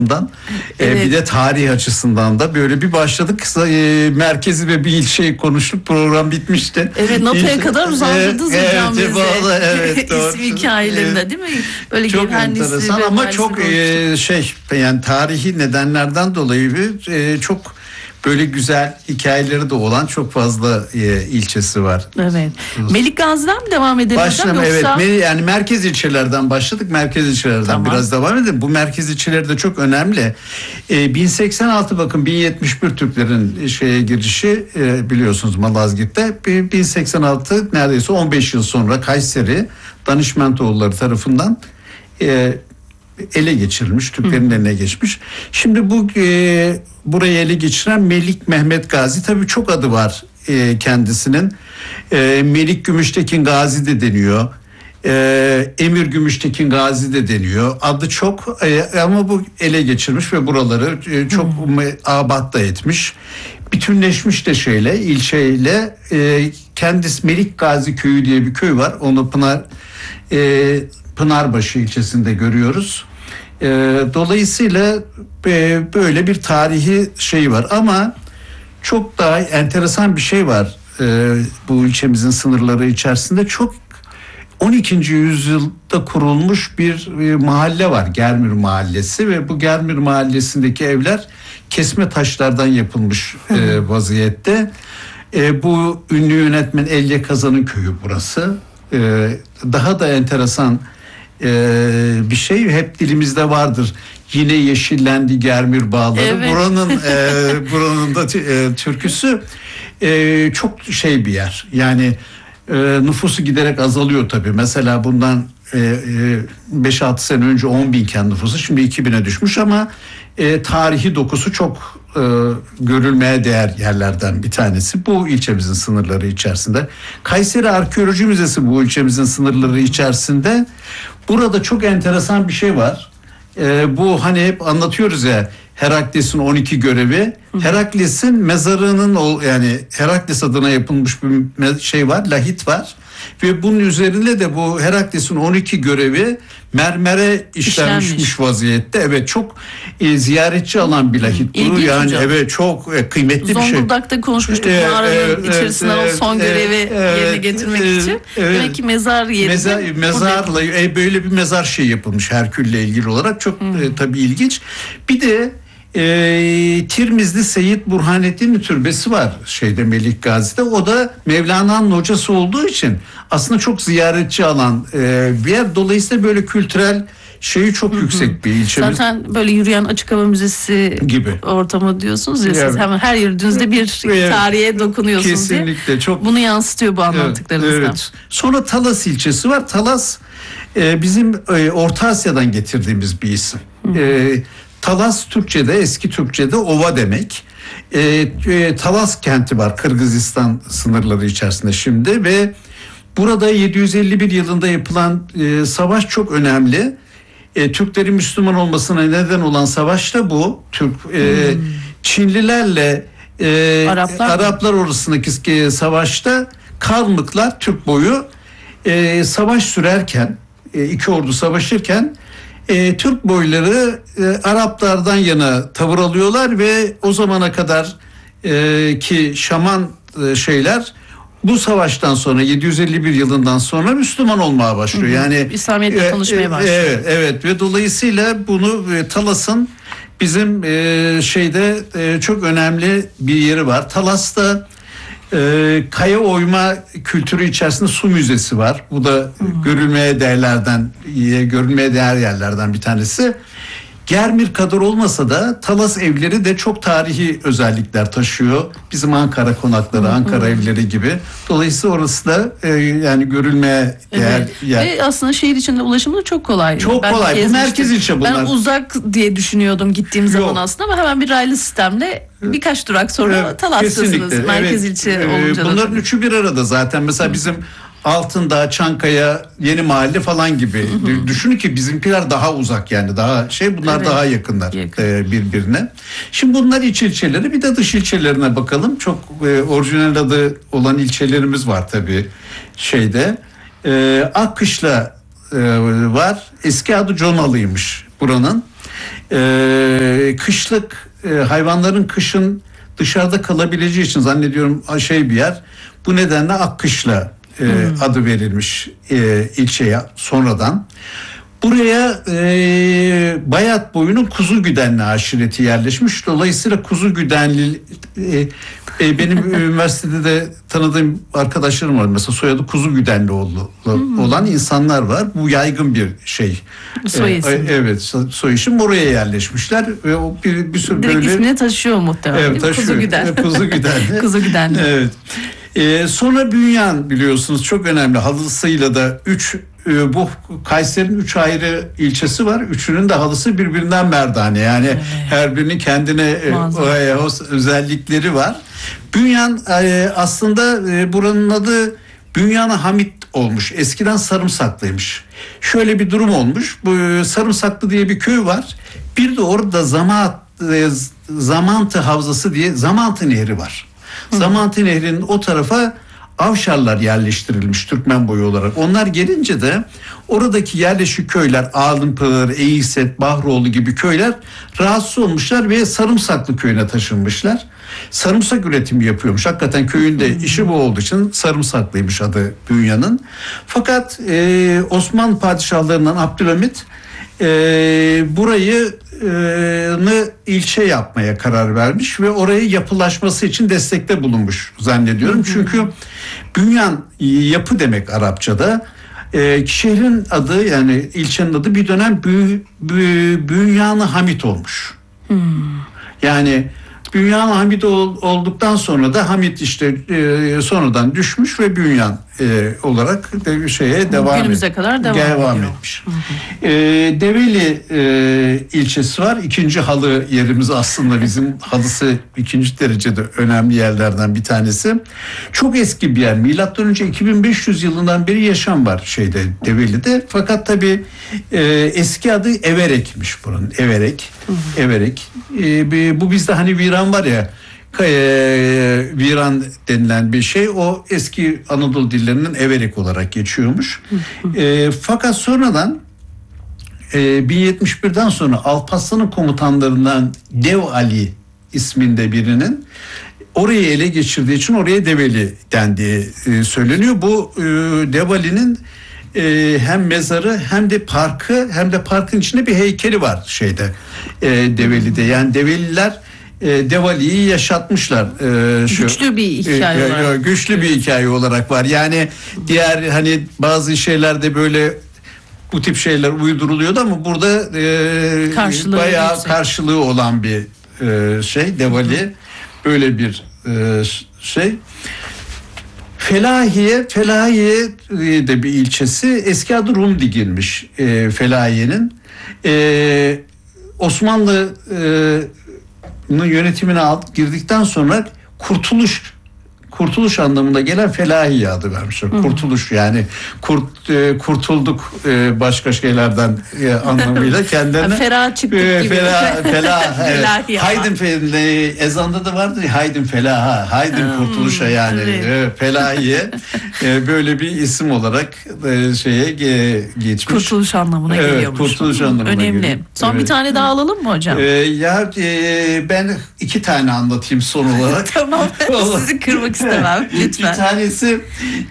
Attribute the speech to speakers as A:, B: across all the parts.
A: Evet. Bir de tarih açısından da böyle bir başladık. Merkezi ve bir ilçeyi konuştuk. Program bitmişti.
B: Evet, NATO'ya kadar uzandırdınız hocam bizi.
A: Evet, doğru.
B: İsim hikayelerinde değil mi? Böyle
A: çok enteresan ama çok yani tarihi nedenlerden dolayı çok böyle güzel hikayeleri de olan çok fazla ilçesi var.
B: Evet. Melik Gazi'den mi devam edelim hocam
A: yoksa? Evet. Yani merkez ilçelerden başladık. Merkez ilçelerden biraz devam edelim. Bu merkez ilçeleri de çok önemli. 1086 bakın 1071 Türklerin girişi biliyorsunuz Malazgirt'te. 1086 neredeyse 15 yıl sonra Kayseri Danışmentoğulları tarafından ele geçirilmiş, Türklerin eline geçmiş. Şimdi burayı ele geçiren Melik Mehmet Gazi, tabii çok adı var kendisinin. Melik Gümüştekin Gazi de deniyor. Emir Gümüştekin Gazi de deniyor. Adı çok ama bu ele geçirmiş ve buraları çok abat da etmiş. Bütünleşmiş de ilçeyle kendisi Melik Gazi Köyü diye bir köy var. Onu Pınarbaşı ilçesinde görüyoruz. Dolayısıyla böyle bir tarihi var ama çok daha enteresan bir şey var bu ilçemizin sınırları içerisinde. Çok 12. yüzyılda kurulmuş bir mahalle var, Germir Mahallesi, ve bu Germir Mahallesi'ndeki evler kesme taşlardan yapılmış vaziyette. Bu ünlü yönetmen Elye Kazan'ın köyü burası. Daha da enteresan bir şey hep dilimizde vardır. Yine yeşillendi Germir bağları. Evet. Buranın da türküsü çok bir yer. Yani nüfusu giderek azalıyor tabii. Mesela bundan 5-6 sene önce 10 binken nüfusu şimdi 2000'e düşmüş ama tarihi dokusu çok görülmeye değer yerlerden bir tanesi. Bu ilçemizin sınırları içerisinde. Kayseri Arkeoloji Müzesi bu ilçemizin sınırları içerisinde. Burada çok enteresan bir şey var. Bu hani hep anlatıyoruz ya, Herakles'in 12 görevi. Herakles'in mezarının yani Herakles adına yapılmış bir var, lahit var. Ve bunun üzerinde de bu Herakles'in 12 görevi mermere işlenmiş vaziyette. Evet, çok ziyaretçi alan bir lahit.
B: İlginç
A: yani
B: hocam.
A: Evet, çok kıymetli bir şey.
B: Zonguldak'ta konuşmuştuk mağaranın içerisinden o son görevi yerine getirmek için. Demek ki mezar yeri.
A: Mezarla böyle bir mezar yapılmış Herkül'le ilgili olarak. Çok tabii ilginç. Bir de Tirmizli Seyyid Burhanettin Türbesi var Melik Gazi'de. O da Mevlana'nın hocası olduğu için aslında çok ziyaretçi alan bir yer. Dolayısıyla böyle kültürel çok yüksek bir ilçemiz.
B: Zaten böyle yürüyen açık hava müzesi gibi ortamı diyorsunuz ya, siz hemen her yürüdüğünüzde bir tarihe dokunuyorsunuz.
A: Kesinlikle
B: diye.
A: Çok
B: bunu yansıtıyor bu anlattıklarınızdan. Evet.
A: Sonra Talas ilçesi var. Talas bizim Orta Asya'dan getirdiğimiz bir isim. Talas Türkçe'de, eski Türkçe'de ova demek. Talas kenti var Kırgızistan sınırları içerisinde şimdi ve burada 751 yılında yapılan savaş çok önemli. Türklerin Müslüman olmasına neden olan savaş da bu. Çinlilerle Araplar arasındaki savaşta Kalmıklar Türk boyu savaş sürerken, iki ordu savaşırken Türk boyları Araplardan yana tavır alıyorlar ve o zamana kadar ki şaman bu savaştan sonra 751 yılından sonra Müslüman olmaya başlıyor. Yani
B: İslamiyet'le tanışmaya başlıyor.
A: Evet ve dolayısıyla bunu Talas'ın bizim çok önemli bir yeri var. Talas'ta kaya oyma kültürü içerisinde su müzesi var. Bu da görülmeye değer yerlerden bir tanesi. Germir kadar olmasa da Talas evleri de çok tarihi özellikler taşıyor. Bizim Ankara konakları, Ankara evleri gibi. Dolayısıyla orası da yani görülmeye değer yer.
B: Ve aslında şehir içinde ulaşımı da çok kolay.
A: Çok kolay. Bu merkez ilçe bunlar.
B: Ben uzak diye düşünüyordum gittiğim zaman aslında ama hemen bir raylı sistemle birkaç durak sonra Talas'tasınız. Merkez ilçe olunca.
A: Bunların üçü bir arada zaten. Mesela bizim Altındağ, Çankaya, Yeni Mahalle falan gibi. Düşünün ki bizimkiler daha uzak yani daha bunlar daha yakınlar birbirine. Şimdi bunlar iç ilçeleri, bir de dış ilçelerine bakalım. Çok orijinal adı olan ilçelerimiz var tabii Akkışla var. Eski adı Conalı'ymış buranın. Kışlık hayvanların kışın dışarıda kalabileceği için zannediyorum bir yer. Bu nedenle Akkışla adı verilmiş ilçeye sonradan. Buraya Bayat boyunun Kuzugüdenli aşireti yerleşmiş. Dolayısıyla Kuzugüdenli benim üniversitede de tanıdığım arkadaşlarım var. Mesela soyadı Kuzugüdenli olan insanlar var. Bu yaygın bir şey.
B: Soy isim.
A: Evet, soy isim. Oraya yerleşmişler ve o bir sürü
B: direkt
A: böyle
B: ismini taşıyor muhtemelen.
A: Evet, taşıyor.
B: Kuzugüden.
A: Kuzugüdenli.
B: Kuzugüdenli.
A: Evet. Sonra Bünyan biliyorsunuz çok önemli. Halısıyla da bu Kayseri'nin 3 ayrı ilçesi var. Üçünün de halısı birbirinden merdane. Yani her birinin kendine özellikleri var. Bünyan aslında buranın adı Bünyan-ı Hamit olmuş. Eskiden Sarımsaklıymış. Şöyle bir durum olmuş. Bu Sarımsaklı diye bir köy var. Bir de orada Zamantı Havzası diye Zamantı Nehri var. Zamantı Nehri'nin o tarafa Avşarlar yerleştirilmiş Türkmen boyu olarak. Onlar gelince de oradaki yerleşik köyler Ağlımpınar, Eyset, Bahroğlu gibi köyler rahatsız olmuşlar ve Sarımsaklı köyüne taşınmışlar. Sarımsak üretimi yapıyormuş. Hakikaten köyünde işi bu olduğu için Sarımsaklıymış adı Bünyan'ın. Fakat Osmanlı padişahlarından Abdülhamit burayı ilçe yapmaya karar vermiş ve orayı yapılaşması için destekte bulunmuş zannediyorum. Çünkü Bünyan yapı demek Arapçada. Şehrin adı yani ilçenin adı bir dönem Bünyan-ı Hamit olmuş. Yani Bünyan-ı Hamid olduktan sonra da Hamid sonradan düşmüş ve Bünyan olarak devam
B: günümüze kadar devam
A: etmiş. Develi ilçesi var. İkinci halı yerimiz aslında bizim halısı ikinci derecede önemli yerlerden bir tanesi. Çok eski bir yer. Milattan önce 2500 yılından beri yaşam var Develi'de. Fakat tabii eski adı Everek'miş buranın. Everek. Bu bizde hani viran var ya, viran denilen bir şey, o eski Anadolu dillerinin Everek olarak geçiyormuş. Fakat sonradan 1071'den sonra Alparslan'ın komutanlarından Dev Ali isminde birinin orayı ele geçirdiği için oraya Develi dendiği söyleniyor. Bu Dev Ali'nin hem mezarı hem de parkın içinde bir heykeli var Develi'de. Yani Develiler Devali'yi yaşatmışlar.
B: Güçlü bir hikaye olarak.
A: Güçlü bir hikaye olarak var. Yani diğer hani bazı şeylerde böyle bu tip şeyler uyduruluyordu ama burada bayağı karşılığı olan bir Devali. Böyle bir şey. Felahiye de bir ilçesi. Eski adı Rumdigil'miş Felahiye'nin. Osmanlı'nın yönetimine girdikten sonra kurtuluş anlamında gelen Felahiye adı vermişler. Kurtuluş yani kurtulduk başka şeylerden anlamıyla kendilerine.
B: Ferah çıktık gibi.
A: Haydin ezanda da vardır ya, Haydin felaha, Haydin kurtuluşa yani. Felahiye böyle bir isim olarak geçmiş.
B: Kurtuluş anlamına geliyormuş.
A: Kurtuluş anlamına
B: önemli.
A: geliyor.
B: Son bir tane daha alalım mı hocam?
A: Ben 2 tane anlatayım son olarak.
B: Tamam. Sizi kırmak istemem. Lütfen.
A: Bir tanesi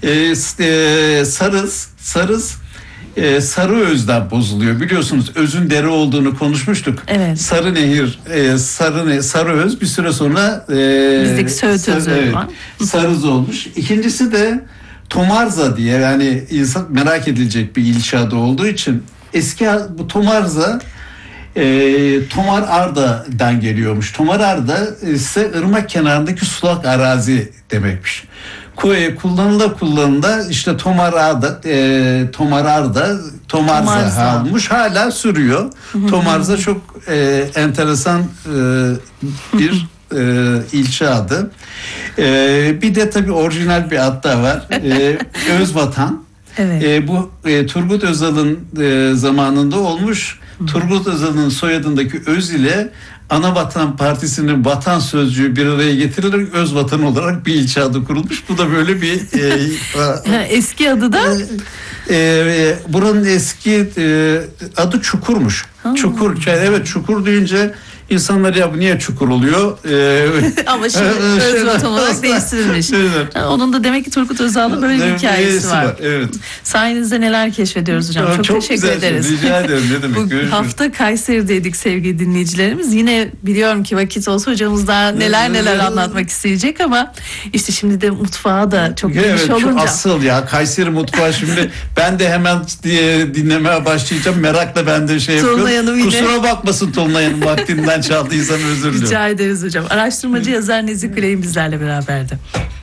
A: Sarıöz'den bozuluyor. Biliyorsunuz özün dere olduğunu konuşmuştuk.
B: Evet.
A: Sarı Nehir, Sarıöz bir süre sonra
B: bizdeki Söğüt Özü var.
A: Sarız olmuş. İkincisi de Tomarza diye, yani insan merak edilecek bir ilçe adı olduğu için eski bu Tomarza Tomar Arda'dan geliyormuş. Tomar Arda ise ırmak kenarındaki sulak arazi demekmiş. Kullanıla işte Tomar Arda Tomarza olmuş, hala sürüyor. Tomarza çok enteresan bir ilçe adı. Bir de tabii orijinal bir ad da var. Özvatan.
B: Evet.
A: Bu Turgut Özal'ın zamanında olmuş. Turgut Özal'ın soyadındaki öz ile Anavatan Partisi'nin vatan sözcüğü bir araya getirilerek Özvatan olarak bir ilçe adı kurulmuş. Bu da böyle bir
B: eski adı da
A: buranın eski adı Çukur'muş. Çukur. Evet, Çukur deyince İnsanlar ya bu niye Çukur oluyor?
B: Ama şimdi Özvatan olarak değiştirilmiş.
A: Evet.
B: Onun da demek ki Turgut Özal'da böyle bir hikayesi var.
A: Evet.
B: Sayenizde neler keşfediyoruz hocam. Çok teşekkür ederiz.
A: Rica ederim. Ne demek?
B: Bu hafta Kayseri'deydik sevgili dinleyicilerimiz. Yine biliyorum ki vakit olsa hocamız daha neler anlatmak isteyecek ama işte şimdi de mutfağa da çok geniş olunca.
A: Asıl ya Kayseri mutfağı şimdi ben de hemen dinlemeye başlayacağım. Merakla ben de yapıyorum. Kusura bakmasın Tolunay'ın vaktinden çaldıysam özür dilerim.
B: Rica ederiz hocam. Araştırmacı yazar Nezih Kuley'in bizlerle beraberdi.